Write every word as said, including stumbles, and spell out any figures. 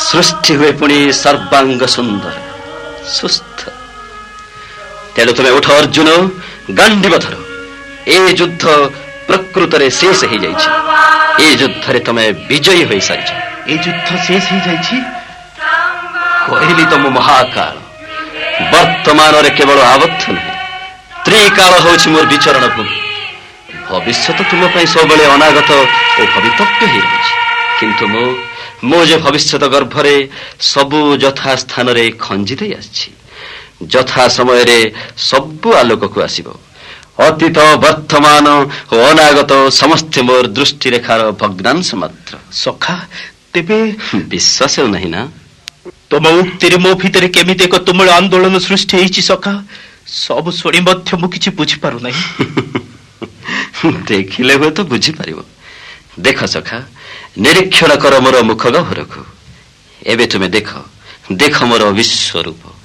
ସୃଷ୍ଟି ହୁଏ ପୁଣି ସର୍ବାଙ୍ଗ ସୁନ୍ଦର ସୁସ୍ଥ। ତେଣୁ ତୁମେ ଉଠ ଅର୍ଜୁନ, ଗାଣ୍ଡିବ ଧର। ଏ ଯୁଦ୍ଧ ପ୍ରକୃତରେ ଶେଷ ହେଇଯାଇଛି। ଏ ଯୁଦ୍ଧରେ ତମେ ବିଜୟୀ ହୋଇସାରିଛ। ଏ ଯୁଦ୍ଧ ଶେଷ ହେଇଯାଇଛି? କହିଲି ତ ମୁଁ ମହାକାଳ। ବର୍ତ୍ତମାନରେ କେବଳ ଆବଦ୍ଧ ନୁହେଁ, ତ୍ରିକାଳ ହେଉଛି ମୋର ବିଚରଣ ଭୂମି। ଭବିଷ୍ୟତ ତୁମ ପାଇଁ ସବୁବେଳେ ଅନାଗତ ଓ ଭବିତବ୍ୟ ହେଇ ରହିଛି। କିନ୍ତୁ ମୁଁ ମୁଁ ଯେ ଭବିଷ୍ୟତ ଗର୍ଭରେ ସବୁ ଯଥା ସ୍ଥାନରେ ଖଞ୍ଜି ଦେଇ ଆସିଛି। ଯଥା ସମୟରେ ସବୁ ଆଲୋକକୁ ଆସିବ। ଅତୀତ, ବର୍ତ୍ତମାନ ଓ ଅନାଗତ ସମସ୍ତେ ମୋର ଦୃଷ୍ଟିରେଖାର ଭଗ୍ନାଂଶ ମାତ୍ର। ସଖା, ତେବେ ବିଶ୍ୱାସ ନାହିଁ ନା? ତମ ଉକ୍ତିରେ ମୋ ଭିତରେ କେମିତି ଏକ ତୁମୁଳ ଆନ୍ଦୋଳନ ସୃଷ୍ଟି ହେଇଛି ସଖା। ସବୁ ଶୁଣି ମଧ୍ୟ ମୁଁ କିଛି ବୁଝିପାରୁନାହିଁ। ଦେଖିଲେ ହୁଏତ ବୁଝିପାରିବ। ଦେଖ ସଖା, ନିରୀକ୍ଷଣ କର ମୋର ମୁଖ ଗହ୍ୱରକୁ। ଏବେ ତୁମେ ଦେଖ, ଦେଖ ମୋର ବିଶ୍ୱରୂପ।